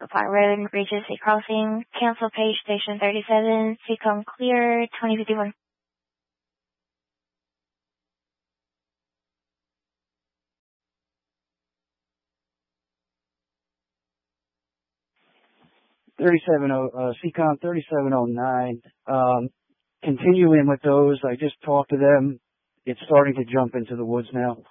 Upon railing reaches a crossing, cancel page station 37, Seacom clear, 2051. Seacom 3709. Continuing with those, I just talked to them. It's starting to jump into the woods now.